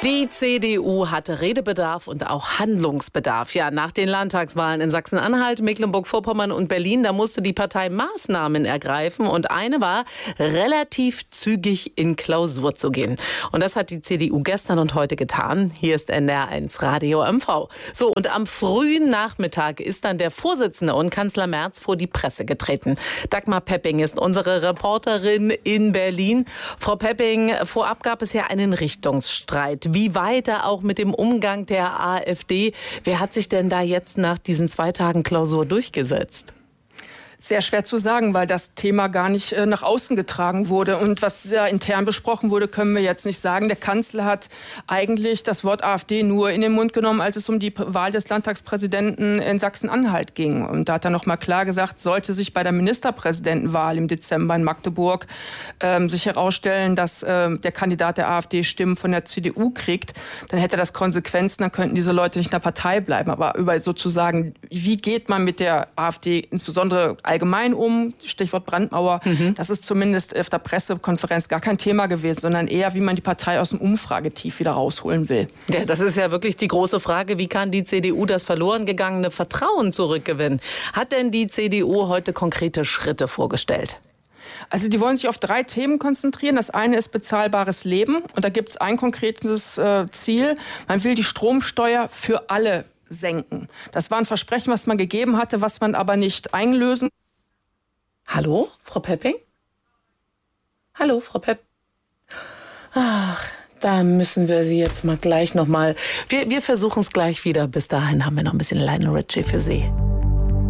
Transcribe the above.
Die CDU hatte Redebedarf und auch Handlungsbedarf. Ja, nach den Landtagswahlen in Sachsen-Anhalt, Mecklenburg-Vorpommern und Berlin, da musste die Partei Maßnahmen ergreifen. Und eine war, relativ zügig in Klausur zu gehen. Und das hat die CDU gestern und heute getan. Hier ist NDR1 Radio MV. So, und am frühen Nachmittag ist dann der Vorsitzende und Kanzler Merz vor die Presse getreten. Dagmar Pepping ist unsere Reporterin in Berlin. Frau Pepping, vorab gab es ja einen Richtungsstreit. Wie weiter auch mit dem Umgang der AfD? Wer hat sich denn da jetzt nach diesen 2 Tagen Klausur durchgesetzt? Sehr schwer zu sagen, weil das Thema gar nicht nach außen getragen wurde. Und was da intern besprochen wurde, können wir jetzt nicht sagen. Der Kanzler hat eigentlich das Wort AfD nur in den Mund genommen, als es um die Wahl des Landtagspräsidenten in Sachsen-Anhalt ging. Und da hat er noch mal klar gesagt, sollte sich bei der Ministerpräsidentenwahl im Dezember in Magdeburg sich herausstellen, dass der Kandidat der AfD Stimmen von der CDU kriegt, dann hätte das Konsequenzen, dann könnten diese Leute nicht in der Partei bleiben. Aber über sozusagen, wie geht man mit der AfD insbesondere allgemein Stichwort Brandmauer, das ist zumindest auf der Pressekonferenz gar kein Thema gewesen, sondern eher, wie man die Partei aus dem Umfragetief wieder rausholen will. Ja, das ist ja wirklich die große Frage, wie kann die CDU das verloren gegangene Vertrauen zurückgewinnen? Hat denn die CDU heute konkrete Schritte vorgestellt? Also die wollen sich auf 3 Themen konzentrieren. Das eine ist bezahlbares Leben. Und da gibt es ein konkretes Ziel. Man will die Stromsteuer für alle senken. Das war ein Versprechen, was man gegeben hatte, was man aber nicht einlösen. Hallo, Frau Pepping? Hallo, Frau Pepping? Ach, da müssen wir Sie jetzt mal gleich nochmal. Wir versuchen es gleich wieder. Bis dahin haben wir noch ein bisschen Lionel Richie für Sie.